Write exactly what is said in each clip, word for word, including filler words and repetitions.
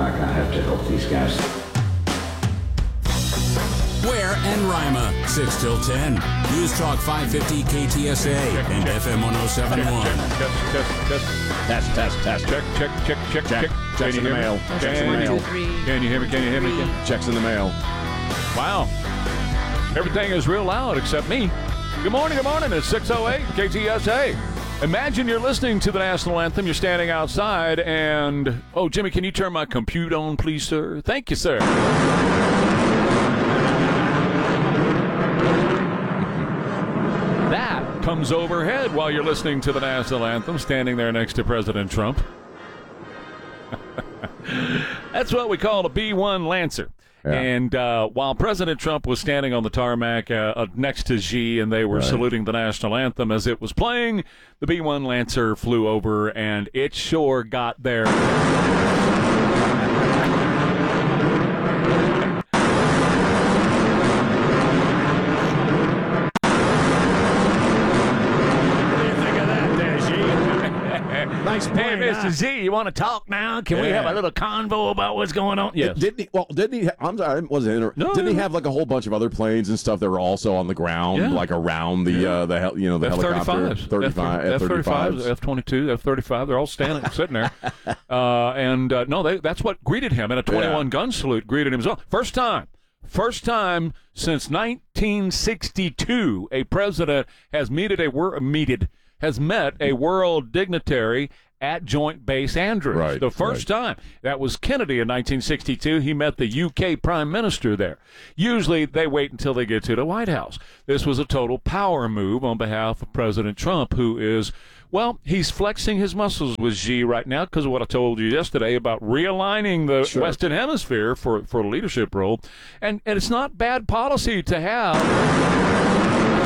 not going to have to help these guys. Ware and Rima, six till ten. News Talk five fifty K T S A and F M one oh seven point one. Test, test, test. Test, test, test. Check, check, check, check, check. Checks in the mail. Checks in the mail. Can you hear me? Can you hear me? Checks in the mail. Wow. Everything is real loud except me. Good morning, good morning. It's six oh eight K T S A. Imagine you're listening to the national anthem. You're standing outside and, oh, Jimmy, can you turn my computer on, please, sir? Thank you, sir. That comes overhead while you're listening to the national anthem, standing there next to President Trump. That's what we call a B one Lancer. Yeah. And uh, while President Trump was standing on the tarmac uh, uh, next to Xi and they were right. saluting the national anthem as it was playing, the B one Lancer flew over and it sure got there. Nice Hey, point, Mister huh? Z, you want to talk now? Can yeah. we have a little convo about what's going on? Yes. Didn't he? Well, didn't he? I'm sorry, I wasn't inter- no, Didn't no. he have like a whole bunch of other planes and stuff that were also on the ground, yeah. like around the uh, the hel- you know the F helicopter? thirty-fives, F thirty-fives, F twenty-two, F thirty-five. They're all standing, sitting there, uh, and uh, no, they, that's what greeted him, and a twenty-one yeah. gun salute greeted him as well. First time. First time since nineteen sixty-two, a president has meted a wor- meted has met a world dignitary at Joint Base Andrews. Right, the first right. time. That was Kennedy in nineteen sixty-two. He met the U K Prime Minister there. Usually they wait until they get to the White House. This was a total power move on behalf of President Trump, who is, well, he's flexing his muscles with Xi right now because of what I told you yesterday about realigning the sure. Western Hemisphere for, for a leadership role. And, and it's not bad policy to have.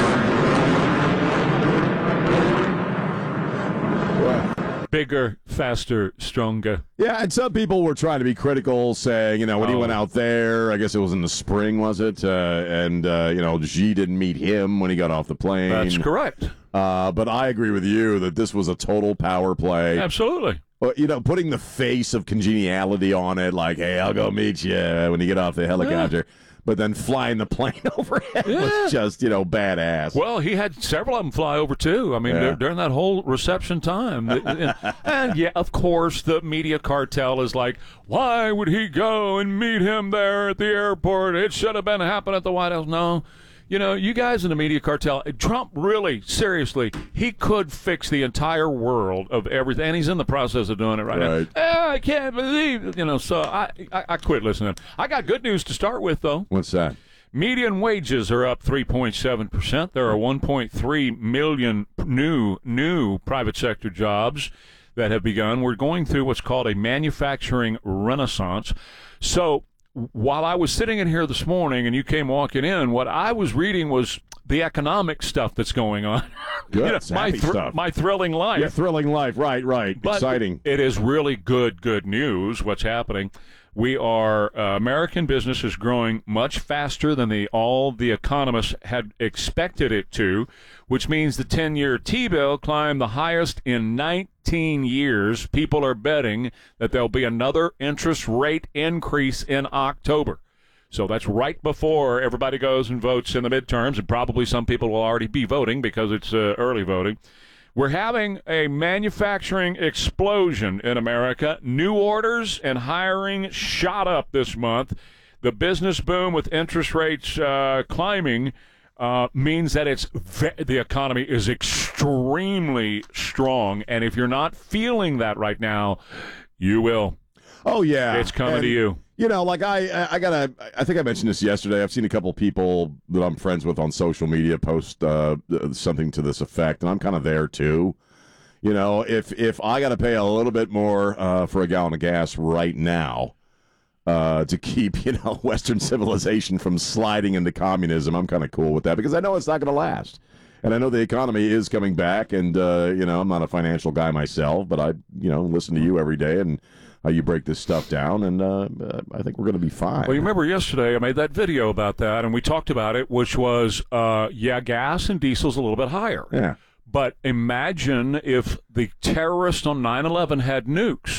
Bigger, faster, stronger. Yeah, and some people were trying to be critical, saying, you know, when oh. he went out there, I guess it was in the spring, was it? Uh, and, uh, you know, Xi didn't meet him when he got off the plane. That's correct. Uh, but I agree with you that this was a total power play. Absolutely. But, you know, putting the face of congeniality on it, like, hey, I'll go meet you when you get off the helicopter. Yeah. But then flying the plane overhead yeah. was just, you know, badass. Well, he had several of them fly over, too. I mean, yeah. during that whole reception time. and, and, yeah, of course, the media cartel is like, why would he go and meet him there at the airport? It should have been happening at the White House. No. You know, you guys in the media cartel, Trump really, seriously, he could fix the entire world of everything, and he's in the process of doing it right, right. now. Oh, I can't believe it. You know, so I, I, I quit listening. I got good news to start with, though. What's that? Median wages are up three point seven percent. There are one point three million new, new private sector jobs that have begun. We're going through what's called a manufacturing renaissance. So, while I was sitting in here this morning and you came walking in, what I was reading was the economic stuff that's going on. Good, you know, my, happy thr- stuff. my thrilling life. Your thrilling life, right, right. But exciting. It is really good, good news what's happening. We are, uh, American business is growing much faster than the all the economists had expected it to, which means the ten-year T-bill climbed the highest in nineteen years. People are betting that there'll be another interest rate increase in October. So that's right before everybody goes and votes in the midterms, and probably some people will already be voting because it's uh, early voting. We're having a manufacturing explosion in America. New orders and hiring shot up this month. The business boom with interest rates uh, climbing uh, means that it's ve- the economy is extremely strong. And if you're not feeling that right now, you will. Oh, yeah. It's coming and, to you. You know, like I, I got a, I think I mentioned this yesterday. I've seen a couple people that I'm friends with on social media post uh, something to this effect, and I'm kind of there too. You know, if if I got to pay a little bit more uh, for a gallon of gas right now uh, to keep, you know, Western civilization from sliding into communism, I'm kind of cool with that because I know it's not going to last. And I know the economy is coming back, and, uh, you know, I'm not a financial guy myself, but I, you know, listen to you every day and how you break this stuff down, and uh, I think we're going to be fine. Well, you remember yesterday I made that video about that, and we talked about it, which was, uh, yeah, gas and diesel's a little bit higher. Yeah. But imagine if the terrorists on nine eleven had nukes.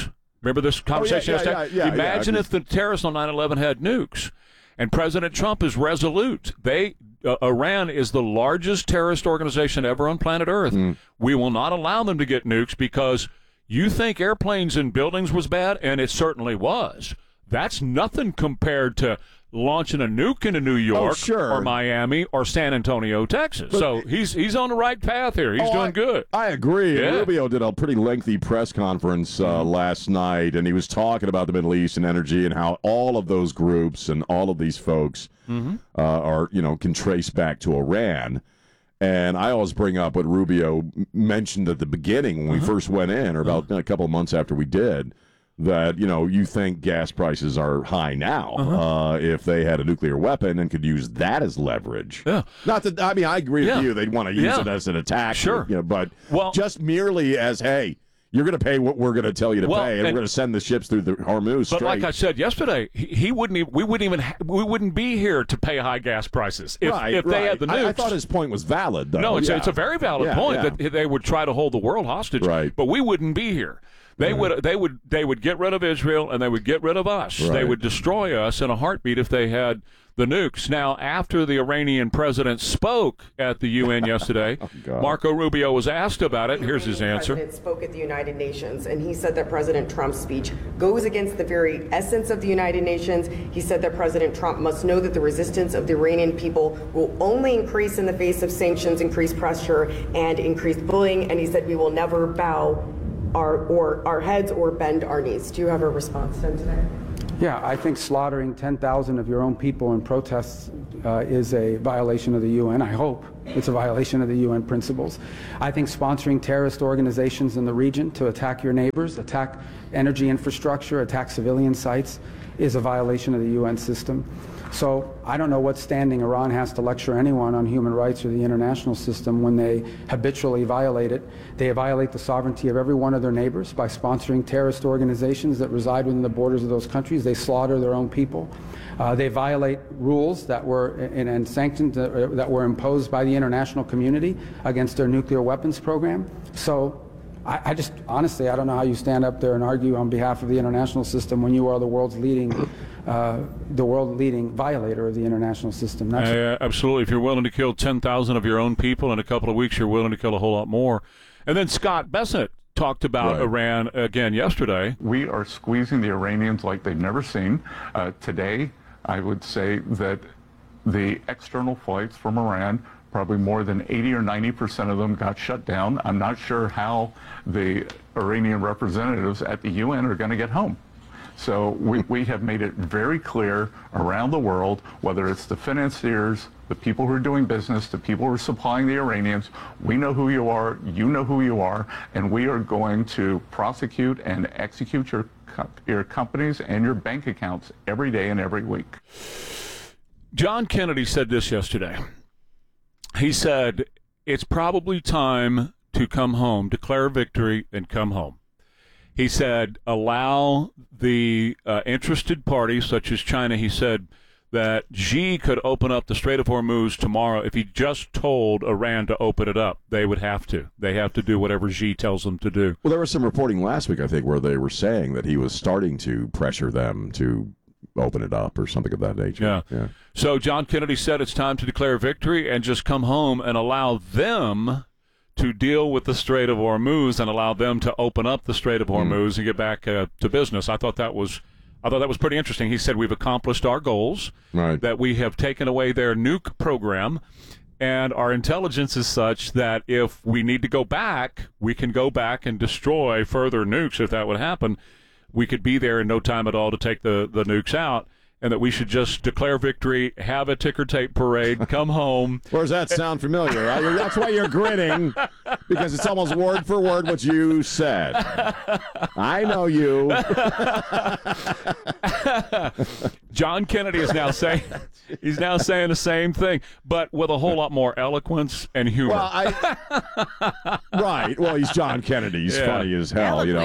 Remember this conversation oh, yeah, yeah, yesterday? yeah, yeah, Imagine yeah, if the terrorists on nine eleven had nukes, and President Trump is resolute. They uh, Iran is the largest terrorist organization ever on planet Earth. Mm. We will not allow them to get nukes because you think airplanes and buildings was bad, and it certainly was. That's nothing compared to launching a nuke into New York oh, sure. or Miami or San Antonio, Texas. But, so he's he's on the right path here. He's oh, doing I, good. I agree. Yeah. Rubio did a pretty lengthy press conference uh, mm-hmm. last night, and he was talking about the Middle East and energy and how all of those groups and all of these folks mm-hmm. uh, are, you know, can trace back to Iran. And I always bring up what Rubio mentioned at the beginning when we uh-huh. first went in, or about uh-huh. a couple of months after we did, that, you know, you think gas prices are high now uh-huh. uh, if they had a nuclear weapon and could use that as leverage. Yeah. Not that, I mean, I agree yeah. with you. They'd want to use yeah. it as an attack. Sure. You know, but well, just merely as, hey, you're going to pay what we're going to tell you to well, pay, and, and we're going to send the ships through the Hormuz But Strait. like I said yesterday, he, he wouldn't even, we wouldn't even ha- we wouldn't be here to pay high gas prices if, right, if right. they had the nukes. I, I thought his point was valid, though. No, it's, yeah. a, it's a very valid yeah, point yeah. that they would try to hold the world hostage, right. but we wouldn't be here. They right. would they would they would get rid of Israel and they would get rid of us. Right. They would destroy us in a heartbeat if they had the nukes. Now, after the Iranian president spoke at the U N yesterday, oh, Marco Rubio was asked about it. The Here's his Iranian answer. President spoke at the United Nations, and he said that President Trump's speech goes against the very essence of the United Nations. He said that President Trump must know that the resistance of the Iranian people will only increase in the face of sanctions, increased pressure, and increased bullying. And he said we will never bow our or our heads or bend our knees. Do you have a response to him today? Yeah, I think slaughtering ten thousand of your own people in protests uh, is a violation of the U N. I hope it's a violation of the U N principles. I think sponsoring terrorist organizations in the region to attack your neighbors, attack energy infrastructure, attack civilian sites is a violation of the U N system. So I don't know what standing Iran has to lecture anyone on human rights or the international system when they habitually violate it. They violate the sovereignty of every one of their neighbors by sponsoring terrorist organizations that reside within the borders of those countries. They slaughter their own people. Uh, they violate rules that were and, and sanctions that, that were imposed by the international community against their nuclear weapons program. So I, I just, honestly, I don't know how you stand up there and argue on behalf of the international system when you are the world's leading Uh, the world-leading violator of the international system. That's uh, absolutely. If you're willing to kill ten thousand of your own people in a couple of weeks, you're willing to kill a whole lot more. And then Scott Bessent talked about right. Iran again yesterday. We are squeezing the Iranians like they've never seen. Uh, today, I would say that the external flights from Iran, probably more than eighty or ninety percent of them got shut down. I'm not sure how the Iranian representatives at the U N are going to get home. So we, we have made it very clear around the world, whether it's the financiers, the people who are doing business, the people who are supplying the Iranians, we know who you are, you know who you are, and we are going to prosecute and execute your, your companies and your bank accounts every day and every week. John Kennedy said this yesterday. He said, it's probably time to come home, declare victory, and come home. He said, allow the uh, interested parties, such as China, he said that Xi could open up the Strait of Hormuz tomorrow if he just told Iran to open it up. They would have to. They have to do whatever Xi tells them to do. Well, there was some reporting last week, I think, where they were saying that he was starting to pressure them to open it up or something of that nature. Yeah. yeah. So John Kennedy said it's time to declare victory and just come home and allow them to deal with the Strait of Hormuz and allow them to open up the Strait of Hormuz mm. and get back uh, to business. I thought that was, I thought that was pretty interesting. He said we've accomplished our goals, right. that we have taken away their nuke program, and our intelligence is such that if we need to go back, we can go back and destroy further nukes if that would happen. We could be there in no time at all to take the, the nukes out. And that we should just declare victory, have a ticker tape parade, come home. Or does that sound familiar? Right? That's why you're grinning, because it's almost word for word what you said. I know you. John Kennedy is now saying he's now saying the same thing, but with a whole lot more eloquence and humor. Well, I, right. Well, he's John Kennedy. He's Yeah. funny as hell, Eloquence. you know.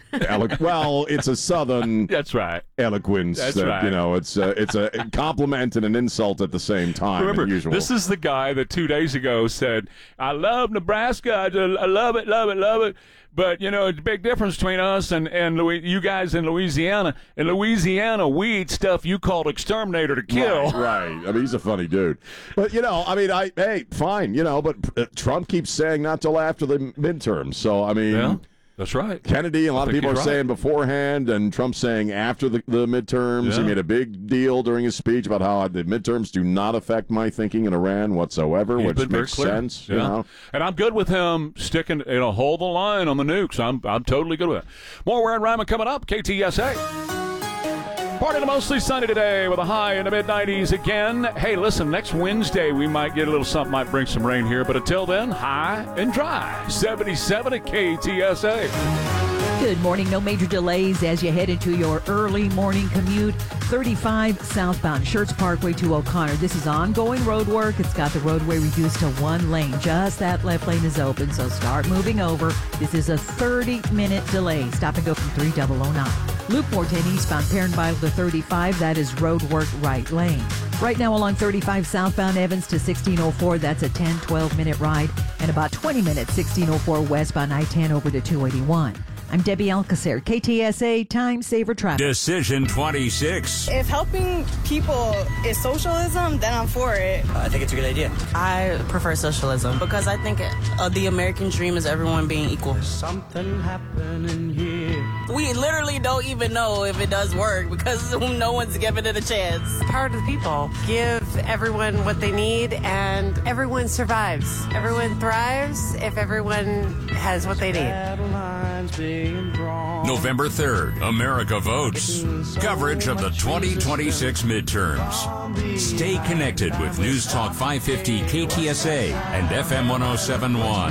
Elo- well, it's a Southern That's right. eloquence. That's that, right. You know, it's a, it's a compliment and an insult at the same time. Remember, usual. this is the guy that two days ago said, I love Nebraska. I, just, I love it, love it, love it. But, you know, it's a big difference between us and, and Louis, you guys in Louisiana. In Louisiana, we eat stuff you called exterminator to kill. Right, right. I mean, he's a funny dude. But, you know, I mean, I hey, fine, you know, but uh, Trump keeps saying not till after the midterms. So, I mean, Yeah, that's right. Kennedy, a lot I of think people are he's right. saying beforehand, and Trump saying after the, the midterms. Yeah. He made a big deal during his speech about how the midterms do not affect my thinking in Iran whatsoever, He's which been very makes clear. sense. Yeah. You know? And I'm good with him sticking, you know, hold the line on the nukes. I'm I'm totally good with it. More Ware and Ryman coming up. K T S A. Partly to mostly sunny today with a high in the mid nineties again. Hey, listen, next Wednesday we might get a little something, might bring some rain here, but until then, high and dry. seventy-seven at K T S A. Good morning. No major delays as you head into your early morning commute. thirty-five southbound Schertz Parkway to O'Connor. This is ongoing road work. It's got the roadway reduced to one lane. Just that left lane is open, so start moving over. This is a thirty-minute delay. Stop and go from three thousand nine. Loop four ten eastbound Perrin Bible to thirty-five. That is road work right lane. Right now along thirty-five southbound Evans to sixteen oh four. That's a ten, twelve minute ride. And about twenty minutes, sixteen oh four westbound I ten over to two eighty-one. I'm Debbie Alcacer, K T S A Time Saver Traffic. Decision twenty-six. If helping people is socialism, then I'm for it. I think it's a good idea. I prefer socialism because I think uh, the American dream is everyone being equal. There's something happening here. We literally don't even know if it does work because no one's giving it a chance. Power to the people. Give everyone what they need and everyone survives. Everyone thrives if everyone has what they need. November third, America votes. Coverage of the twenty twenty-six midterms. Stay connected with News Talk five fifty K T S A and F M one oh seven point one.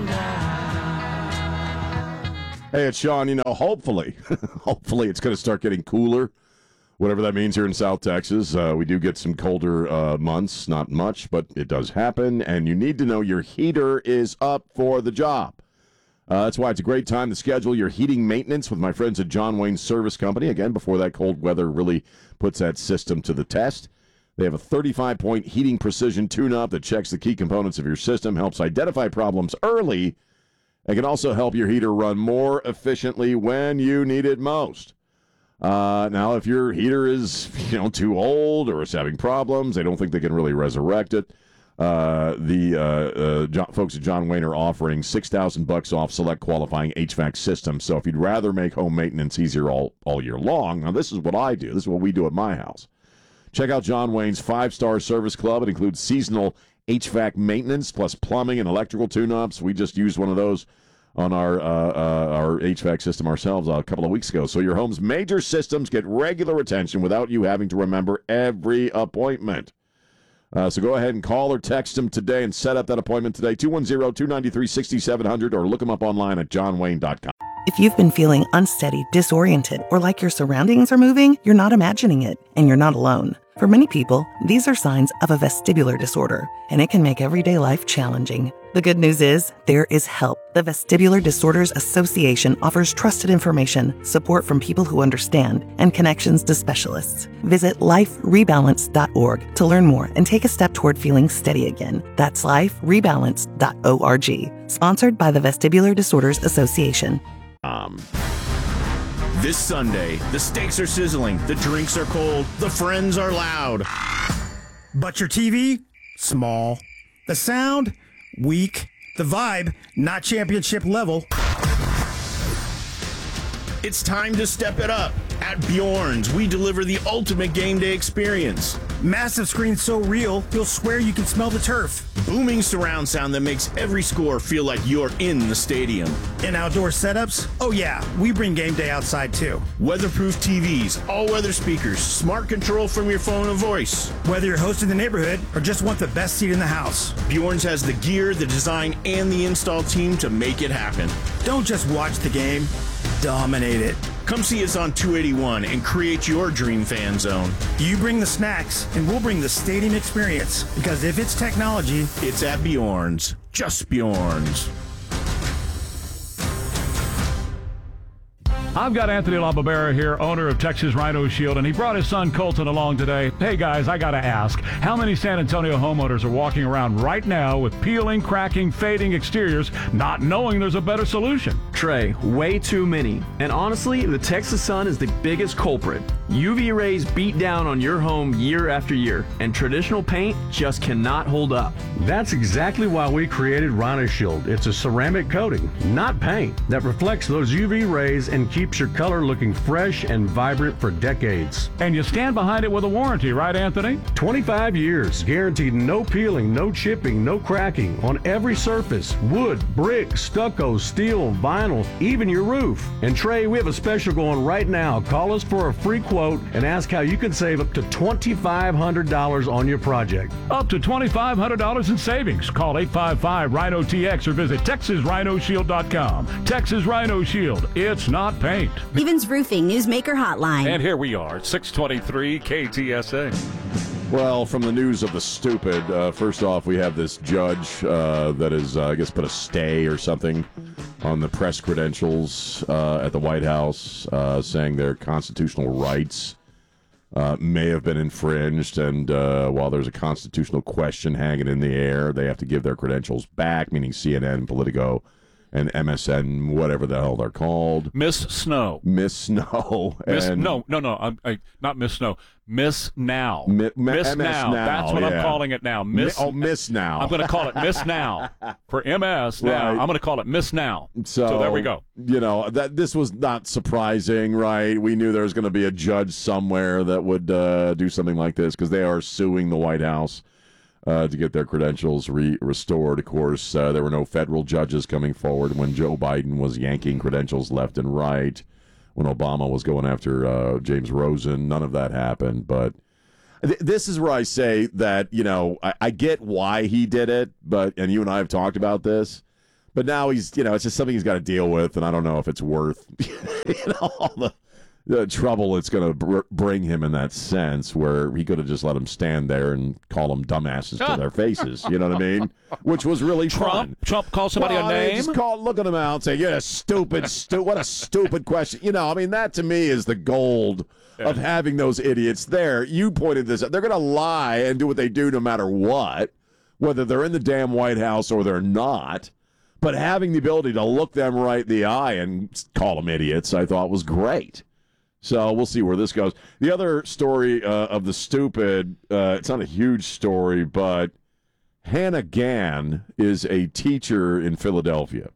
Hey, it's Sean. You know, hopefully, hopefully it's going to start getting cooler, whatever that means here in South Texas. Uh, we do get some colder uh, months, not much, but it does happen. And you need to know your heater is up for the job. Uh, that's why it's a great time to schedule your heating maintenance with my friends at John Wayne Service Company. Again, before that cold weather really puts that system to the test. They have a thirty-five point heating precision tune-up that checks the key components of your system, helps identify problems early, and can also help your heater run more efficiently when you need it most. Uh, now, if your heater is, you know, too old or is having problems, they don't think they can really resurrect it. Uh, the uh, uh, John, folks at John Wayne are offering six thousand bucks off select qualifying H V A C systems. So if you'd rather make home maintenance easier all, all year long, now this is what I do. This is what we do at my house. Check out John Wayne's five-star service club. It includes seasonal H V A C maintenance plus plumbing and electrical tune-ups. We just used one of those on our uh, uh, our H V A C system ourselves a couple of weeks ago. So your home's major systems get regular attention without you having to remember every appointment. Uh, so go ahead and call or text them today and set up that appointment today, two one zero, two nine three, six seven zero zero, or look them up online at john wayne dot com. If you've been feeling unsteady, disoriented, or like your surroundings are moving, you're not imagining it, and you're not alone. For many people, these are signs of a vestibular disorder, and it can make everyday life challenging. The good news is, there is help. The Vestibular Disorders Association offers trusted information, support from people who understand, and connections to specialists. Visit life rebalance dot org to learn more and take a step toward feeling steady again. That's life rebalance dot org. Sponsored by the Vestibular Disorders Association. Um... This Sunday, the steaks are sizzling, the drinks are cold, the friends are loud. But your T V? Small. The sound? Weak. The vibe? Not championship level. It's time to step it up. At Bjorn's, we deliver the ultimate game day experience. Massive screen so real, you'll swear you can smell the turf. Booming surround sound that makes every score feel like you're in the stadium. And outdoor setups? Oh yeah, we bring game day outside too. Weatherproof T Vs, all-weather speakers, smart control from your phone and voice. Whether you're hosting the neighborhood or just want the best seat in the house, Bjorn's has the gear, the design, and the install team to make it happen. Don't just watch the game, dominate it. Come see us on two eighty-one and create your dream fan zone. You bring the snacks, and we'll bring the stadium experience. Because if it's technology, it's at Bjorn's. Just Bjorn's. I've got Anthony LaBarbera here, owner of Texas Rhino Shield, and he brought his son Colton along today. Hey, guys, I got to ask, how many San Antonio homeowners are walking around right now with peeling, cracking, fading exteriors, not knowing there's a better solution? Trey, way too many. And honestly, the Texas sun is the biggest culprit. U V rays beat down on your home year after year, and traditional paint just cannot hold up. That's exactly why we created Rhino Shield. It's a ceramic coating, not paint, that reflects those U V rays and keeps your color looking fresh and vibrant for decades. And you stand behind it with a warranty, right, Anthony? twenty-five years, guaranteed no peeling, no chipping, no cracking on every surface, wood, brick, stucco, steel, vinyl, even your roof. And Trey, we have a special going right now. Call us for a free quote and ask how you can save up to twenty-five hundred dollars on your project. Up to twenty-five hundred dollars in savings. Call eight five five Rhino T X or visit Texas Rhino Shield dot com. Texas Rhino Shield. It's not paint. Stevens Roofing Newsmaker Hotline. And here we are, six twenty-three K T S A. Well, from the news of the stupid, uh, first off, we have this judge uh, that is, uh, I guess, put a stay or something on the press credentials uh, at the White House, uh, saying their constitutional rights uh, may have been infringed. And uh, while there's a constitutional question hanging in the air, they have to give their credentials back, meaning C N N, Politico, and M S N, whatever the hell they're called. Miss Snow. Miss Snow. Miss, and no, no, no, I'm, I, not Miss Snow. Miss Now. Mi- Miss M S Now. Now. That's what yeah. I'm calling it now. Miss. Mi- oh, Miss Now. I'm going to call it Miss Now. For M S Now, Right. I'm going to call it Miss Now. So, so there we go. You know, that this was not surprising, right? We knew there was going to be a judge somewhere that would uh, do something like this because they are suing the White House uh, to get their credentials re- restored. Of course, uh, there were no federal judges coming forward when Joe Biden was yanking credentials left and right. When Obama was going after uh, James Rosen, none of that happened. But th- this is where I say that, you know, I-, I get why he did it, but and you and I have talked about this. But now he's, you know, it's just something he's got to deal with, and I don't know if it's worth, you know, all the, the trouble it's going to br- bring him in that sense, where he could have just let them stand there and call them dumbasses to their faces. You know what I mean? Which was really Trump, fun. Trump call somebody well, a name. Just call, look at him out and say, "You're a stupid, stu- what a stupid question." You know, I mean, that to me is the gold yeah. of having those idiots there. You pointed this out. They're going to lie and do what they do no matter what, whether they're in the damn White House or they're not. But having the ability to look them right in the eye and call them idiots, I thought was great. So we'll see where this goes. The other story uh, of the stupid, uh, it's not a huge story, but Hannah Gann is a teacher in Philadelphia.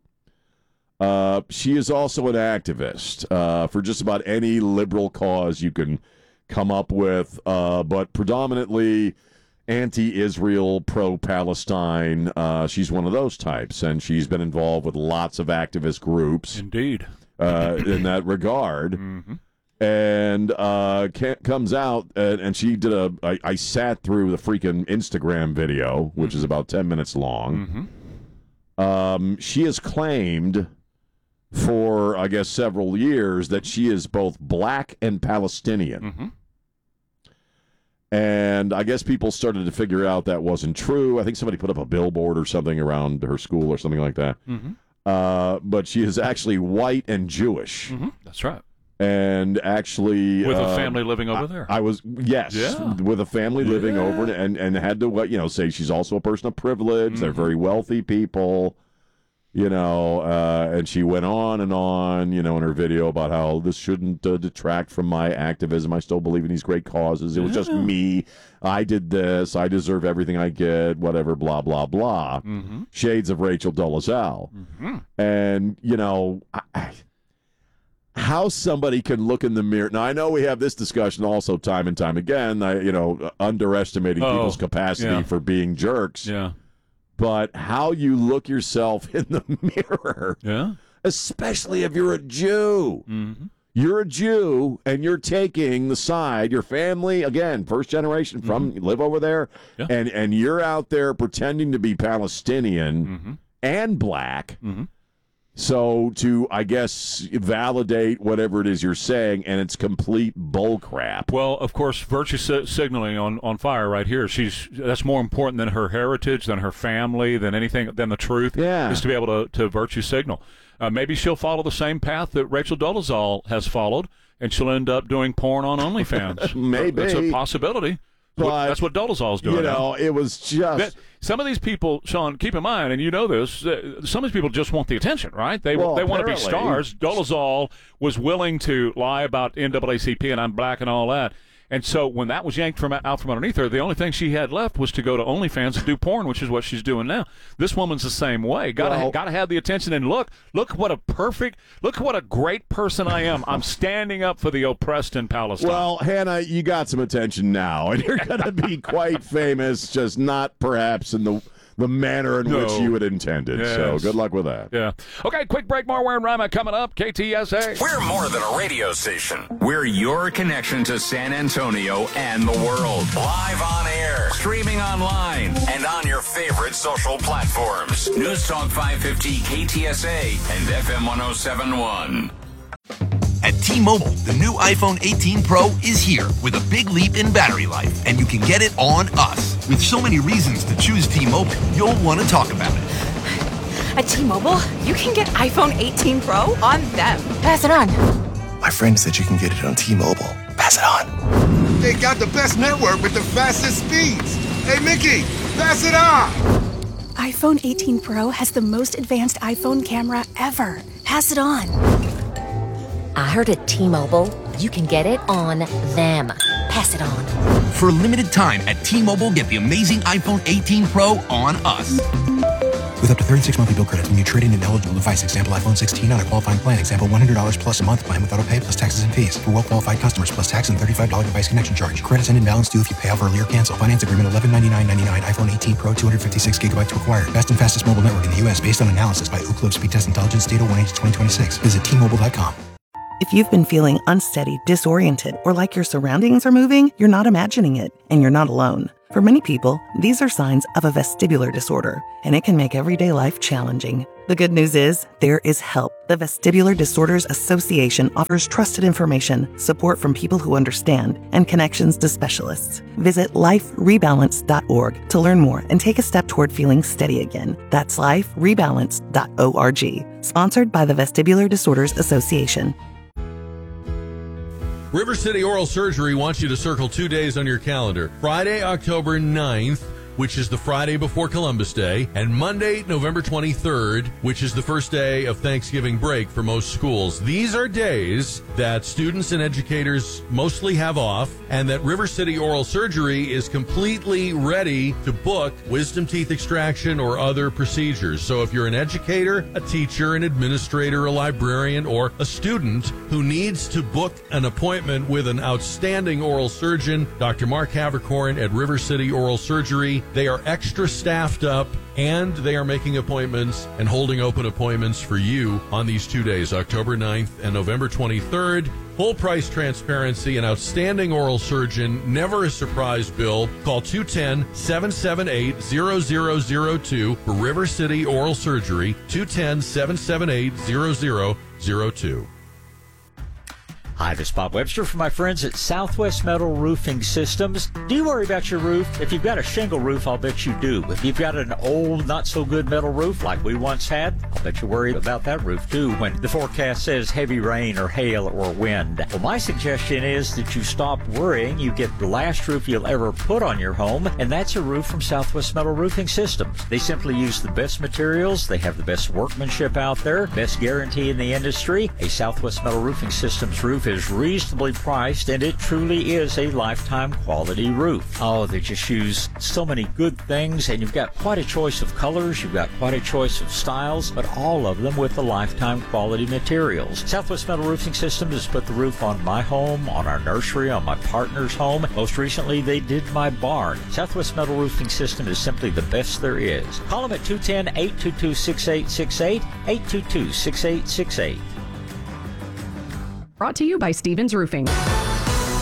Uh, she is also an activist uh, for just about any liberal cause you can come up with, uh, but predominantly anti-Israel, pro-Palestine. Uh, she's one of those types, and she's been involved with lots of activist groups. Indeed. Uh, in that regard. Mm-hmm. And uh, comes out, and, and she did a. I, I sat through the freaking Instagram video, which mm-hmm. is about ten minutes long. Mm-hmm. Um, she has claimed for, I guess, several years that she is both black and Palestinian. Mm-hmm. And I guess people started to figure out that wasn't true. I think somebody put up a billboard or something around her school or something like that. Mm-hmm. Uh, but she is actually white and Jewish. Mm-hmm. That's right. And actually, with a uh, family living over there. I, I was yes, yeah. with a family living yeah. over, and and had to you know say she's also a person of privilege. Mm-hmm. They're very wealthy people, you know. Uh, and she went on and on, you know, in her video about how this shouldn't uh, detract from my activism. I still believe in these great causes. It was yeah. just me. I did this. I deserve everything I get. Whatever. Blah blah blah. Mm-hmm. Shades of Rachel Dolezal. Mm-hmm. And you know. I, I, How somebody can look in the mirror. Now, I know we have this discussion also time and time again, I, you know, underestimating oh, people's capacity yeah. for being jerks. Yeah. But how you look yourself in the mirror, yeah. especially if you're a Jew. Mm-hmm. You're a Jew, and you're taking the side, your family, again, first generation from, mm-hmm. live over there, yeah. and, and you're out there pretending to be Palestinian mm-hmm. and black. Mm-hmm. So to, I guess, validate whatever it is you're saying, and it's complete bull crap. Well, of course, virtue si- signaling on, on fire right here. She's that's more important than her heritage, than her family, than anything, than the truth. Yeah. Is to be able to, to virtue signal. Uh, maybe she'll follow the same path that Rachel Dolezal has followed, and she'll end up doing porn on OnlyFans. Maybe. That's a possibility. But, that's what Dolezal's doing. You know, now. it was just... That, some of these people, Sean, keep in mind, and you know this, uh, some of these people just want the attention, right? They well, they want to be apparently. stars. Dolezal was willing to lie about N double A C P and I'm black and all that. And so when that was yanked from out from underneath her, the only thing she had left was to go to OnlyFans and do porn, which is what she's doing now. This woman's the same way. Got to Well, got to have the attention. And look, look what a perfect, look what a great person I am. I'm standing up for the oppressed in Palestine. Well, Hannah, you got some attention now, and you're going to be quite famous, just not perhaps in the the manner in No. which you had intended. Yes. So good luck with that. Yeah. Okay, quick break. More Ware and Rima coming up. K T S A. We're more than a radio station. We're your connection to San Antonio and the world. Live on air, streaming online, and on your favorite social platforms. News Talk five fifty K T S A and F M one oh seven point one. At T-Mobile, the new iPhone eighteen Pro is here with a big leap in battery life, and you can get it on us. With so many reasons to choose T-Mobile, you'll want to talk about it. At T-Mobile, you can get iPhone eighteen Pro on them. Pass it on. My friend said you can get it on T-Mobile. Pass it on. They got the best network with the fastest speeds. Hey, Mickey, pass it on. iPhone eighteen Pro has the most advanced iPhone camera ever. Pass it on. I heard at T-Mobile, you can get it on them. Pass it on. For a limited time at T-Mobile, get the amazing iPhone eighteen Pro on us. With up to thirty-six monthly bill credits when you trade in an eligible device. Example, iPhone sixteen on a qualifying plan. Example, one hundred dollars plus a month plan with auto pay plus taxes and fees. For well-qualified customers, plus tax and thirty-five dollars device connection charge. Credits and imbalance due if you pay off early or cancel. Finance agreement eleven ninety-nine ninety-nine. iPhone eighteen Pro, two hundred fifty-six gigabytes required. Best and fastest mobile network in the U S based on analysis by Ookla Speed Test Intelligence. Data one H twenty twenty-six. Visit T Mobile dot com. If you've been feeling unsteady, disoriented, or like your surroundings are moving, you're not imagining it, and you're not alone. For many people, these are signs of a vestibular disorder, and it can make everyday life challenging. The good news is, there is help. The Vestibular Disorders Association offers trusted information, support from people who understand, and connections to specialists. Visit life rebalance dot org to learn more and take a step toward feeling steady again. That's life rebalance dot org. Sponsored by the Vestibular Disorders Association. River City Oral Surgery wants you to circle two days on your calendar. Friday, October ninth, which is the Friday before Columbus Day, and Monday, November twenty-third, which is the first day of Thanksgiving break for most schools. These are days that students and educators mostly have off, and that River City Oral Surgery is completely ready to book wisdom teeth extraction or other procedures. So if you're an educator, a teacher, an administrator, a librarian, or a student who needs to book an appointment with an outstanding oral surgeon, Doctor Mark Havercorn at River City Oral Surgery, they are extra staffed up, and they are making appointments and holding open appointments for you on these two days, October ninth and November twenty-third. Full price transparency, an outstanding oral surgeon, never a surprise bill. Call two one zero, seven seven eight, zero zero zero two for River City Oral Surgery, two one zero, seven seven eight, zero zero zero two. Hi, this is Bob Webster from my friends at Southwest Metal Roofing Systems. Do you worry about your roof? If you've got a shingle roof, I'll bet you do. If you've got an old, not-so-good metal roof like we once had, I'll bet you worry about that roof, too, when the forecast says heavy rain or hail or wind. Well, my suggestion is that you stop worrying. You get the last roof you'll ever put on your home, and that's a roof from Southwest Metal Roofing Systems. They simply use the best materials. They have the best workmanship out there, best guarantee in the industry. A Southwest Metal Roofing Systems roof is reasonably priced, and it truly is a lifetime quality roof. Oh, they just use so many good things, and you've got quite a choice of colors, you've got quite a choice of styles, but all of them with the lifetime quality materials. Southwest Metal Roofing Systems has put the roof on my home, on our nursery, on my partner's home. Most recently, they did my barn. Southwest Metal Roofing System is simply the best there is. Call them at two one zero, eight two two, six eight six eight, eight two two, six eight six eight. Brought to you by Stevens Roofing.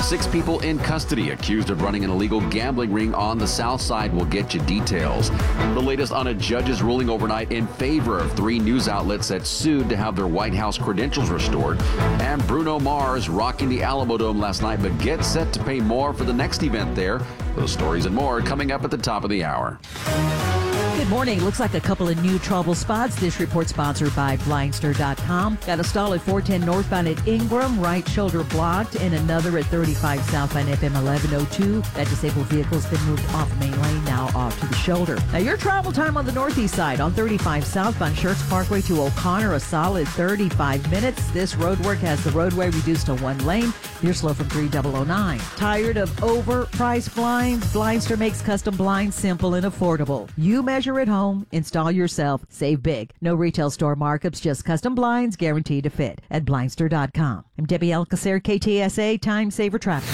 Six people in custody accused of running an illegal gambling ring on the South Side. We'll get you details. The latest on a judge's ruling overnight in favor of three news outlets that sued to have their White House credentials restored. And Bruno Mars rocking the Alamo Dome last night, but gets set to pay more for the next event there. Those stories and more coming up at the top of the hour. Good morning. Looks like a couple of new trouble spots. This report sponsored by Blindster dot com. Got a stall at four ten northbound at Ingram, right shoulder blocked, and another at thirty-five southbound F M eleven oh two. That disabled vehicle's been moved off main lane, now off to the shoulder. Now your travel time on the northeast side on thirty-five southbound Schertz Parkway to O'Connor, a solid thirty-five minutes. This road work has the roadway reduced to one lane. You're slow from three thousand nine. Tired of overpriced blinds? Blindster makes custom blinds simple and affordable. You measure at home, install yourself, save big. No retail store markups, just custom blinds guaranteed to fit at Blindster dot com. I'm Debbie Alcacer, K T S A Time Saver Traffic.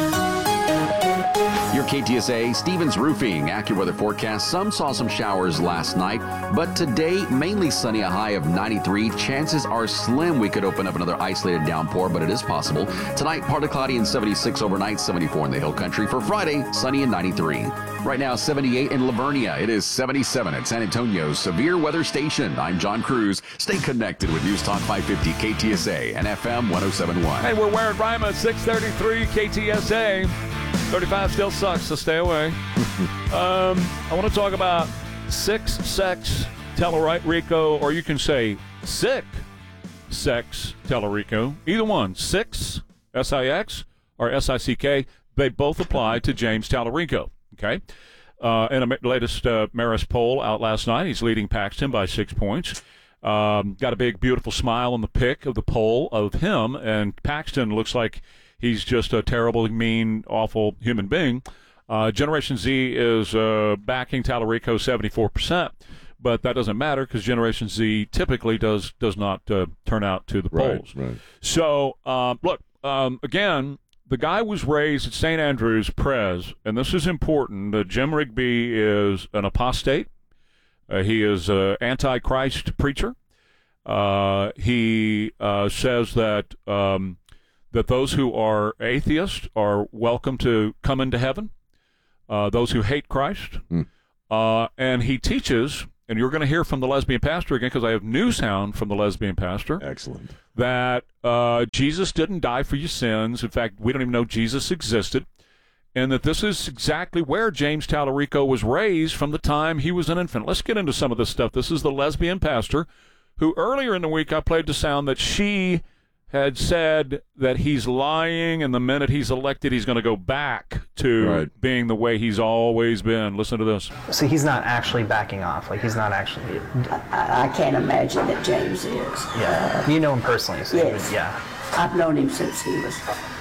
Your K T S A Stevens Roofing AccuWeather forecast. Some saw some showers last night, but today mainly sunny, a high of ninety-three. Chances are slim we could open up another isolated downpour, but it is possible. Tonight, partly cloudy and seventy-six overnight, seventy-four in the Hill Country. For Friday, sunny and ninety-three. Right now, seventy-eight in Livonia. It is seventy-seven at San Antonio's Severe Weather Station. I'm John Cruz. Stay connected with News Talk five fifty K T S A and F M one oh seven point one. Hey, we're wearing Rima at six thirty-three K T S A. thirty-five still sucks, so stay away. um, I want to talk about six sex Tellerico, or you can say sick sex Tellerico. Either one, six, S I X, or S I C K, they both apply to James Tallarico. Okay? Uh, in a latest uh, Marist poll out last night, he's leading Paxton by six points. Um, got a big, beautiful smile on the pic of the poll of him, and Paxton looks like he's just a terrible, mean, awful human being. Uh, Generation Z is uh, backing Tallarico seventy-four percent, but that doesn't matter because Generation Z typically does does not uh, turn out to the polls. Right, right. So, um, look, um, again, the guy was raised at Saint Andrews Pres, and this is important. Uh, Jim Rigby is an apostate. Uh, he is an antichrist preacher. Uh, he uh, says that um, that those who are atheists are welcome to come into heaven, uh, those who hate Christ. Mm. Uh, and he teaches, and you're going to hear from the lesbian pastor again because I have news hound from the lesbian pastor. Excellent. That uh, Jesus didn't die for your sins. In fact, we don't even know Jesus existed. And that this is exactly where James Tallarico was raised from the time he was an infant. Let's get into some of this stuff. This is the lesbian pastor who earlier in the week I played the sound that she had said that he's lying, and the minute he's elected, he's going to go back to right. being the way he's always been. Listen to this. So he's not actually backing off. Like, he's not actually... I, I can't imagine that James is. Yeah. Uh, you know him personally, so yes. Would, yeah. I've known him since he was...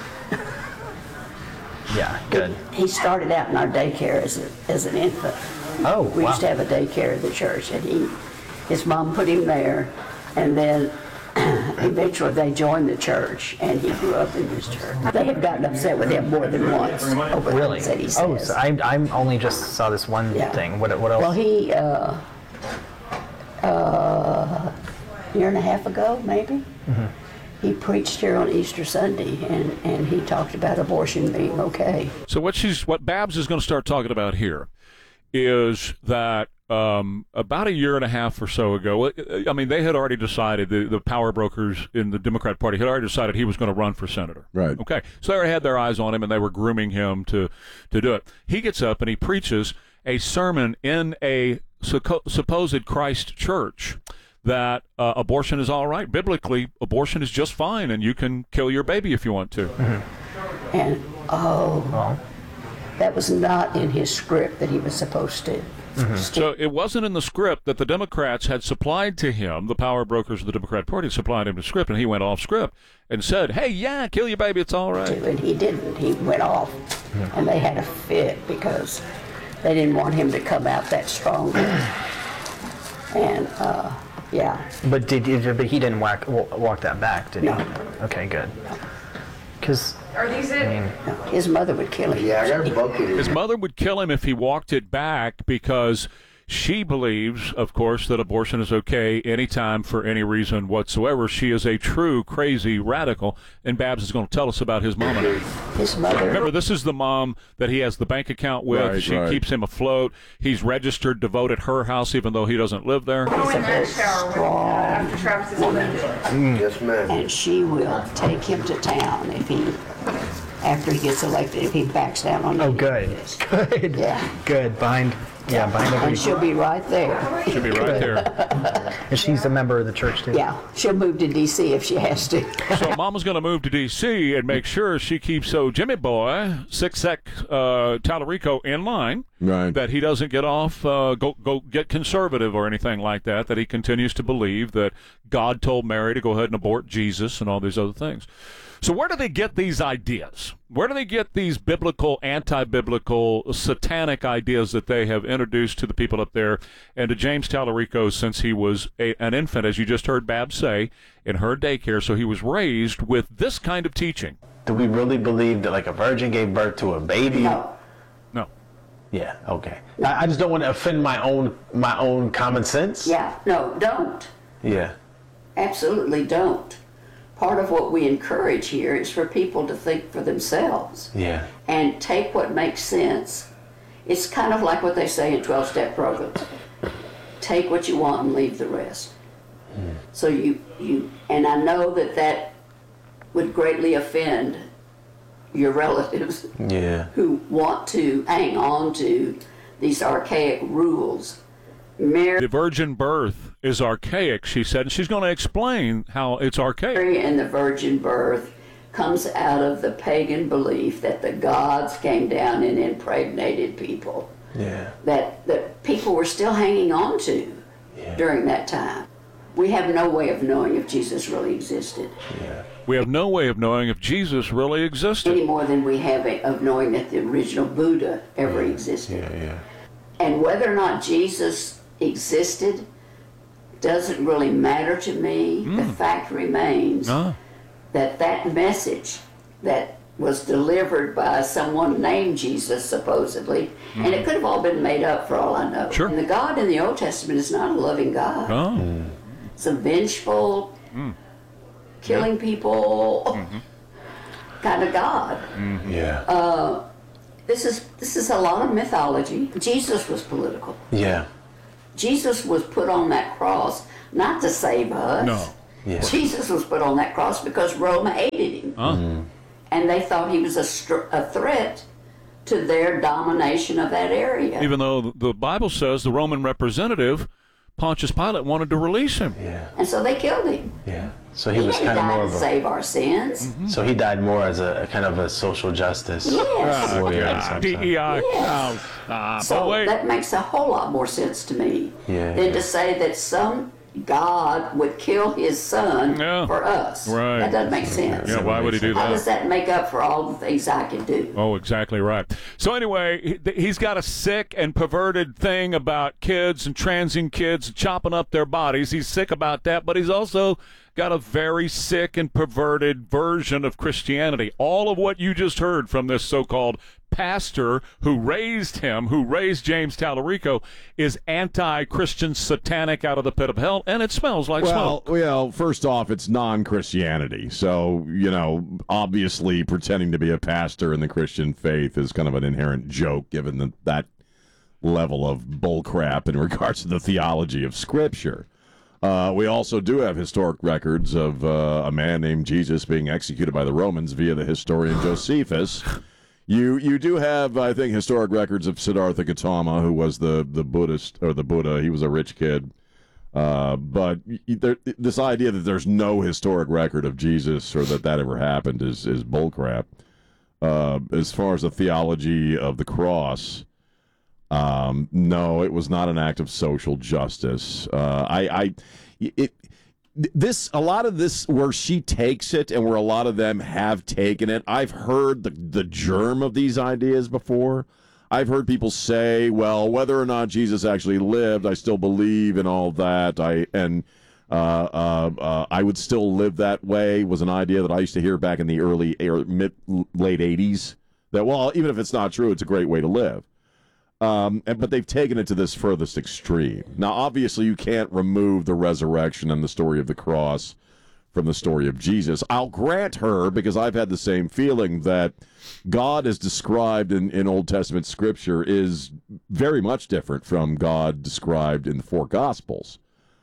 yeah, good. He, he started out in our daycare as, a, as an infant. Oh, We wow. used to have a daycare at the church, and he, his mom put him there, and then... eventually they joined the church, and he grew up in this church. They have gotten upset with him more than once over really? things that he says. Oh, so I I only just saw this one yeah. thing. What what else? Well, he uh, uh, a year and a half ago, maybe, mm-hmm. he preached here on Easter Sunday, and, and he talked about abortion being okay. So what she's what Babs is going to start talking about here is that um, about a year and a half or so ago, I mean, they had already decided, the, the power brokers in the Democrat Party had already decided he was going to run for senator. Right. Okay. So they already had their eyes on him, and they were grooming him to, to do it. He gets up and he preaches a sermon in a supposed Christ church that uh, abortion is all right. Biblically, abortion is just fine, and you can kill your baby if you want to. Mm-hmm. And, oh... Well. That was not in his script that he was supposed to. Mm-hmm. So it wasn't in the script that the Democrats had supplied to him, the power brokers of the Democrat Party supplied him the script, and he went off script and said, hey, yeah, kill your baby, it's all right. And he didn't. He went off, mm-hmm. and they had a fit because they didn't want him to come out that strong. and, uh, yeah. But did but he didn't walk, walk that back, did no. he? Okay, good. Because... Are these it? I mean, no, his mother would kill him. Yeah, I got both. His mother would kill him if he walked it back because She believes, of course, that abortion is okay anytime for any reason whatsoever. She is a true crazy radical, and Babs is going to tell us about his mom and his mother. Remember, this is the mom that he has the bank account with. Right, she right. keeps him afloat. He's registered to vote at her house, even though he doesn't live there. He's a very strong woman. Yes, ma'am. And she will take him to town if he, after he gets elected, if he backs down on Oh, it. good. Good. Yeah. Good. Behind, yeah, behind every... And she'll be right there. She'll be right there. And she's a member of the church, too. Yeah, she'll move to D C if she has to. So Mama's going to move to D C and make sure she keeps so Jimmy Boy, Six Sec uh, Tallarico in line, Right. that he doesn't get off, uh, go go get conservative or anything like that, that he continues to believe that God told Mary to go ahead and abort Jesus and all these other things. So where do they get these ideas? Where do they get these biblical, anti-biblical, satanic ideas that they have introduced to the people up there and to James Tallarico since he was a, an infant, as you just heard Babs say, in her daycare? So he was raised with this kind of teaching. Do we really believe that like a virgin gave birth to a baby? No. No. Yeah, okay. I, I just don't want to offend my own my own common sense. Yeah, no, don't. Yeah. Absolutely don't. Part of what we encourage here is for people to think for themselves Yeah. and take what makes sense. It's kind of like what they say in twelve-step programs. Take what you want and leave the rest. Mm. So you, you, and I know that that would greatly offend your relatives Yeah. who want to hang on to these archaic rules. Mary The virgin birth is archaic, she said, and she's going to explain how it's archaic. and the virgin birth comes out of the pagan belief that the gods came down and impregnated people, Yeah. that, that people were still hanging on to during that time. We have no way of knowing if Jesus really existed. We have no way of knowing if Jesus really existed. Any more than we have a- of knowing that the original Buddha ever existed. Yeah, yeah. And whether or not Jesus existed doesn't really matter to me. The fact remains Ah. that that message that was delivered by someone named Jesus, supposedly, and it could have all been made up for all I know. Sure. And the God in the Old Testament is not a loving God. Oh. It's a vengeful, Mm. killing people Mm-hmm. kind of God. Yeah. Uh, this is this is a lot of mythology. Jesus was political. Yeah. Jesus was put on that cross not to save us. No. Yeah. Jesus was put on that cross because Rome hated him. Huh? And they thought he was a, str- a threat to their domination of that area. Even though the Bible says the Roman representative, Pontius Pilate, wanted to release him. Yeah. And so they killed him. Yeah. So he, He was didn't kind of die more to of a. save our sins. So he died more as a, a kind of a social justice Yes. warrior. in Ah, some D sense. E I. Yes. Oh, ah, So but wait. that makes a whole lot more sense to me Yeah, than yeah. to say that some God would kill his son Yeah. for us. Right. That doesn't make sense. Yeah, why would he do How does that? that make up for all the things I can do? Oh, exactly right. So anyway, he, he's got a sick and perverted thing about kids and transing kids chopping up their bodies. He's sick about that, but he's also got a very sick and perverted version of Christianity. All of what you just heard from this so-called pastor who raised him, who raised James Tallarico, is anti-Christian, satanic, out of the pit of hell, and it smells like Well, smoke. well, first off, it's non-Christianity. So, you know, obviously pretending to be a pastor in the Christian faith is kind of an inherent joke, given the, that level of bullcrap in regards to the theology of Scripture. Uh, we also do have historic records of uh, a man named Jesus being executed by the Romans via the historian Josephus. You you do have, I think, historic records of Siddhartha Gautama, who was the, the Buddhist, or the Buddha. He was a rich kid. Uh, but there, this idea that there's no historic record of Jesus or that that ever happened is, is bullcrap. Uh, as far as the theology of the cross, um, no, it was not an act of social justice. Uh, I, I, it, this, a lot of this, where she takes it and where a lot of them have taken it, I've heard the, the germ of these ideas before. I've heard people say, well, whether or not Jesus actually lived, I still believe in all that. I, and, uh, uh, uh, I would still live that way was an idea that I used to hear back in the early, er, mid, late eighties. That, well, even if it's not true, it's a great way to live. Um, and, but they've taken it to this furthest extreme. Now, obviously, you can't remove the resurrection and the story of the cross from the story of Jesus. I'll grant her, because I've had the same feeling, that God is described in, in Old Testament Scripture is very much different from God described in the four Gospels.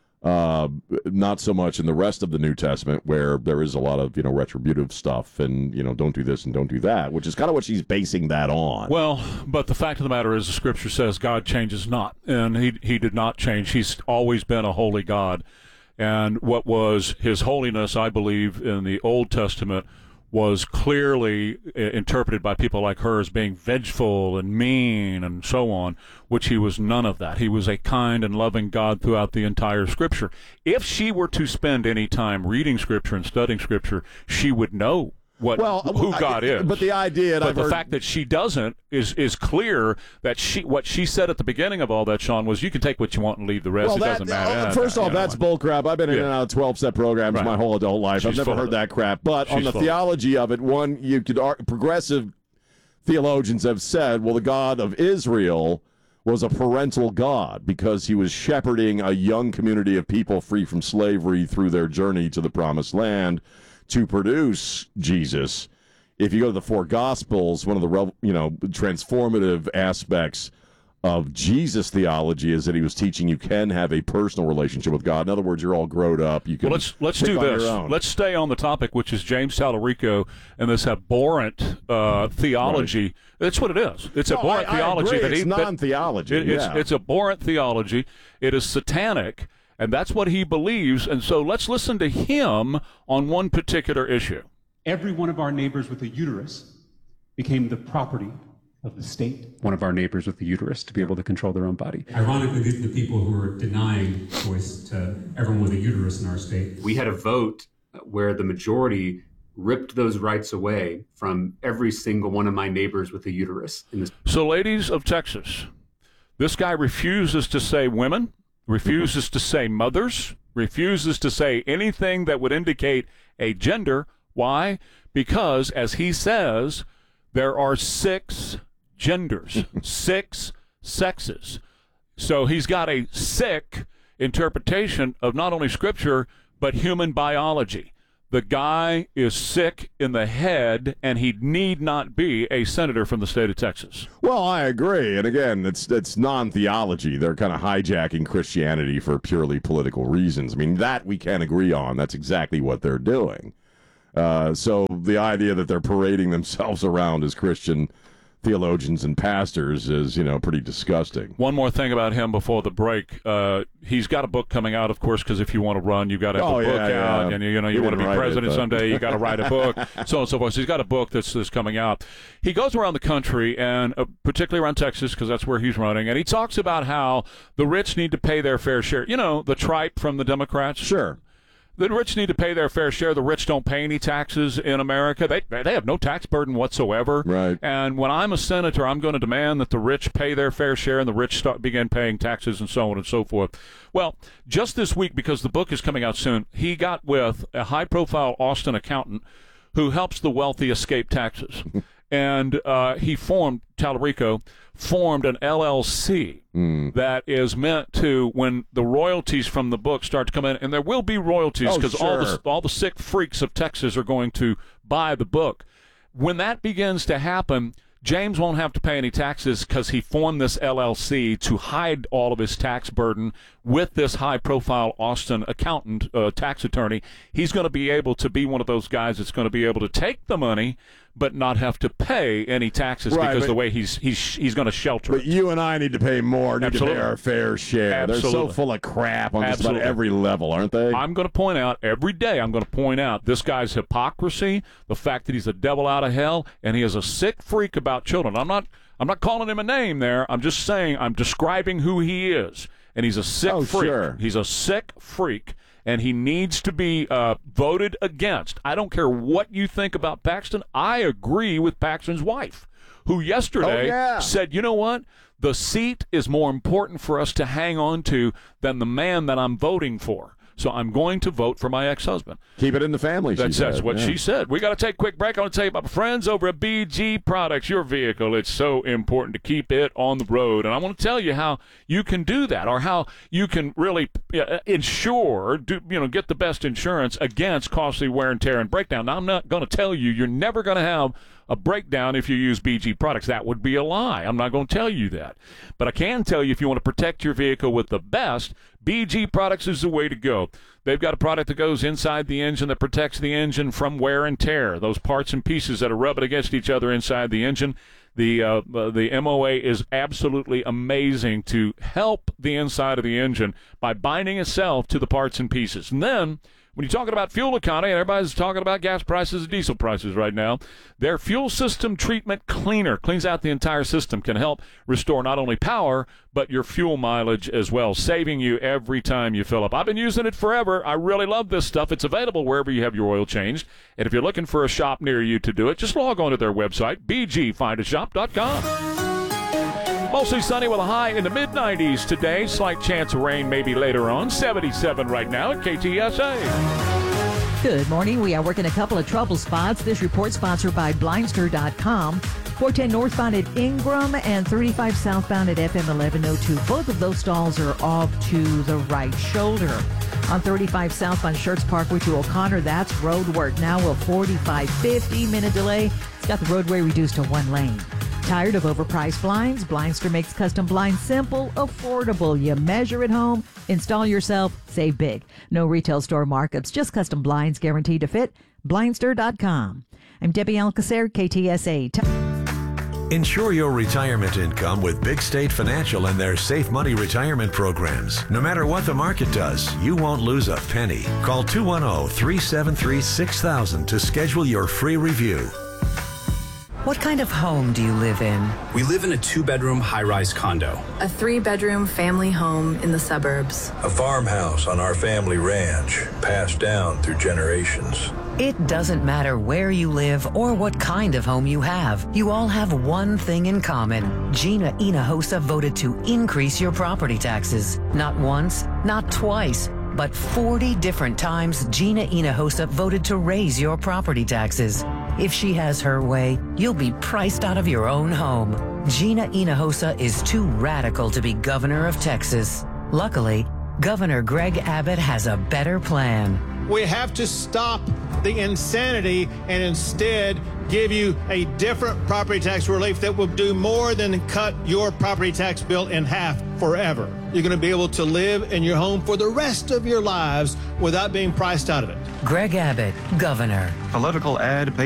Uh, not so much in the rest of the New Testament, where there is a lot of, you know, retributive stuff and, you know, don't do this and don't do that, which is kind of what she's basing that on. Well, but the fact of the matter is the Scripture says God changes not, and he, he did not change. He's always been a holy God. And what was his holiness, I believe, in the Old Testament was clearly interpreted by people like her as being vengeful and mean and so on, which he was none of that. He was a kind and loving God throughout the entire Scripture. If she were to spend any time reading Scripture and studying Scripture, she would know what well, who God is. But the idea, and but I've the heard... fact that she doesn't is is clear that she what she said at the beginning of all that, Sean, was you can take what you want and leave the rest. Well, it that, doesn't matter. Uh, first uh, off, you know, that's bullcrap. I've been in yeah. and out of twelve-step programs right. my whole adult life. She's I've never heard of that crap. But She's on the full theology of it, one, you could progressive theologians have said, well, the God of Israel was a parental God because he was shepherding a young community of people free from slavery through their journey to the Promised Land to produce Jesus. If you go to the four Gospels, one of the, you know, transformative aspects of Jesus' theology is that he was teaching you can have a personal relationship with God. In other words, you're all grown up. You can well, let's let's pick do on this. your own. Let's stay on the topic, which is James Tallarico and this abhorrent uh, theology. Right. That's what it is. It's no, abhorrent I, I theology. agree. That he, it's non-theology. It, yeah. It's it's abhorrent theology. It is satanic, and that's what he believes. And so let's listen to him on one particular issue. Every one of our neighbors with a uterus became the property of the state. One of our neighbors with a uterus to be able to control their own body. Ironically, these are the people who are denying choice to everyone with a uterus in our state. We had a vote where the majority ripped those rights away from every single one of my neighbors with a uterus. In this. So, ladies of Texas, this guy refuses to say women, refuses to say mothers, refuses to say anything that would indicate a gender. Why? Because, as he says, there are six genders, six sexes. So he's got a sick interpretation of not only Scripture, but human biology. The guy is sick in the head, and he need not be a senator from the state of Texas. Well, I agree. And again, it's it's non-theology. They're kind of hijacking Christianity for purely political reasons. I mean, that we can agree on. That's exactly what they're doing. Uh, so the idea that they're parading themselves around as Christian theologians and pastors is, you know, pretty disgusting. One more thing about him before the break. Uh, he's got a book coming out, of course, because if you want to run, you got to have oh, a book yeah, out, yeah. and you know you He want to be didn't write president it, but... someday. You got to write a book, so on and so forth. So he's got a book that's, that's coming out. He goes around the country, and uh, particularly around Texas, because that's where he's running, and he talks about how the rich need to pay their fair share. You know, the tripe from the Democrats. Sure. The rich need to pay their fair share. The rich don't pay any taxes in America. They they have no tax burden whatsoever. Right. And when I'm a senator, I'm going to demand that the rich pay their fair share and the rich start begin paying taxes and so on and so forth. Well, just this week, because the book is coming out soon, he got with a high-profile Austin accountant who helps the wealthy escape taxes. And uh, he formed, Tallarico, formed an L L C mm. that is meant to, when the royalties from the book start to come in, and there will be royalties because oh, sure. all the all the sick freaks of Texas are going to buy the book. When that begins to happen, James won't have to pay any taxes because he formed this L L C to hide all of his tax burden with this high-profile Austin accountant, uh, tax attorney. He's going to be able to be one of those guys that's going to be able to take the money but not have to pay any taxes right, because but, the way he's he's he's going to shelter but it. you and I need to pay more, need Absolutely. to pay our fair share. Absolutely. They're so full of crap on Absolutely. just about every level, aren't they? I'm going to point out every day, I'm going to point out this guy's hypocrisy, the fact that he's a devil out of hell, and he is a sick freak about children. I'm not I'm not calling him a name there. I'm just saying I'm describing who he is. And he's a sick oh, freak. Sure. He's a sick freak. And he needs to be uh, voted against. I don't care what you think about Paxton. I agree with Paxton's wife, who yesterday oh, yeah. said, you know what? The seat is more important for us to hang on to than the man that I'm voting for. So I'm going to vote for my ex-husband. Keep it in the family, she That's, said. that's what yeah. she said. We got to take a quick break. I want to tell you about my friends over at B G Products. Your vehicle, it's so important to keep it on the road. And I want to tell you how you can do that, or how you can really uh, insure, do, you know, get the best insurance against costly wear and tear and breakdown. Now, I'm not going to tell you you're never going to have a breakdown if you use B G Products. That would be a lie. I'm not going to tell you that. But I can tell you, if you want to protect your vehicle with the best, B G Products is the way to go. They've got a product that goes inside the engine that protects the engine from wear and tear, those parts and pieces that are rubbing against each other inside the engine. The uh, the M O A is absolutely amazing to help the inside of the engine by binding itself to the parts and pieces. And then, when you're talking about fuel economy, and everybody's talking about gas prices and diesel prices right now, their fuel system treatment cleaner cleans out the entire system, can help restore not only power, but your fuel mileage as well, saving you every time you fill up. I've been using it forever. I really love this stuff. It's available wherever you have your oil changed. And if you're looking for a shop near you to do it, just log on to their website, b g find a shop dot com. Mostly sunny with a high in the mid nineties today. Slight chance of rain maybe later on. seventy-seven right now at K T S A. Good morning. We are working a couple of trouble spots. This report sponsored by Blindster dot com. four ten northbound at Ingram and thirty-five southbound at F M eleven oh two. Both of those stalls are off to the right shoulder. On thirty-five southbound Schertz Parkway to O'Connor, that's road work. Now a forty-five, fifty minute delay. It's got the roadway reduced to one lane. Tired of overpriced blinds? Blindster makes custom blinds simple, affordable. You measure at home, install yourself, save big. No retail store markups, just custom blinds guaranteed to fit. Blindster dot com. I'm Debbie Alcacer, K T S A. Ensure your retirement income with Big State Financial and their Safe Money retirement programs. No matter what the market does, you won't lose a penny. Call two one zero, three seven three, six thousand to schedule your free review. What kind of home do you live in? We live in a two-bedroom high-rise condo. A three-bedroom family home in the suburbs. A farmhouse on our family ranch, passed down through generations. It doesn't matter where you live or what kind of home you have. You all have one thing in common. Gina Hinojosa voted to increase your property taxes. Not once, not twice, but forty different times Gina Hinojosa voted to raise your property taxes. If she has her way, you'll be priced out of your own home. Gina Hinojosa is too radical to be governor of Texas. Luckily, Governor Greg Abbott has a better plan. We have to stop the insanity and instead give you a different property tax relief that will do more than cut your property tax bill in half forever. You're going to be able to live in your home for the rest of your lives without being priced out of it. Greg Abbott, governor. Political ad.